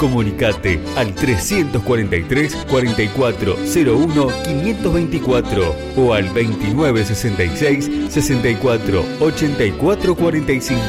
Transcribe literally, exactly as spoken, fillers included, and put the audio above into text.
Comunicate al trescientos cuarenta y tres, cuarenta y cuatro, cero uno, quinientos veinticuatro o al veintinueve sesenta y seis, sesenta y cuatro, ochenta y cuatro cuarenta y cinco.